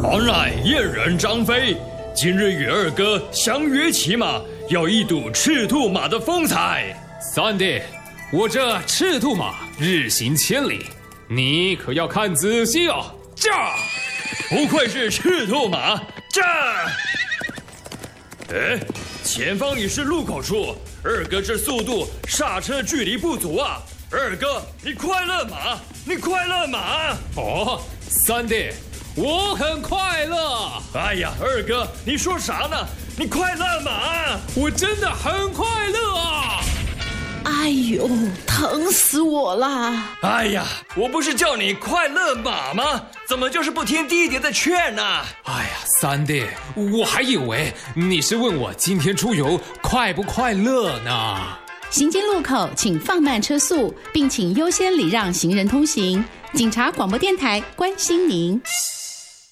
俺乃燕人张飞，今日与二哥相约骑马，要一睹赤兔马的风采。 三弟，我这赤兔马日行千里，你可要看仔细哦。 驾！不愧是赤兔马，驾！哎，前方已是路口处，二哥这速度刹车距离不足啊！二哥，你快乐马，你快乐马！ 哦，三弟，我很快乐。 哎呀，二哥，你说啥呢？你快乐马！ 我真的很快乐啊！ 哎呦，疼死我啦！ 哎呀，我不是叫你快乐马吗？怎么就是不听弟弟的劝呢？ 哎呀，三弟，我还以为你是问我今天出游快不快乐呢。 行经路口请放慢车速，并请优先礼让行人通行。警察广播电台关心您。